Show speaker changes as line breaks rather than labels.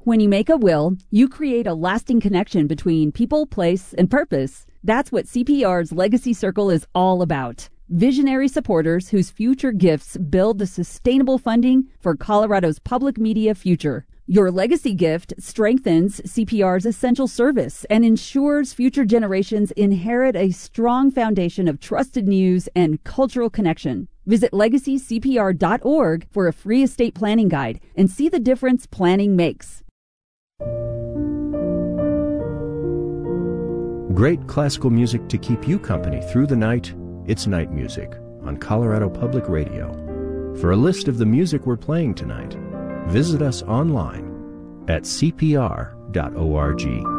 When you make a will, you create a lasting connection between people, place, and purpose. That's what CPR's Legacy Circle is all about. Visionary supporters whose future gifts build the sustainable funding for Colorado's public media future. Your legacy gift strengthens CPR's essential service and ensures future generations inherit a strong foundation of trusted news and cultural connection. Visit legacycpr.org for a free estate planning guide and see the difference planning makes.
Great classical music to keep you company through the night. It's Night Music on Colorado Public Radio. For a list of the music we're playing tonight, visit us online at cpr.org.